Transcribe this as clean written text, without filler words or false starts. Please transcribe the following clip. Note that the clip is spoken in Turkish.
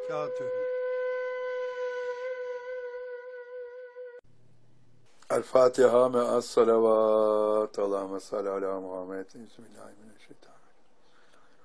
وبركاته. El-Fatiha me'as salavat. Allahümme salli ala Muhammed. Bismillahirrahmanirrahim.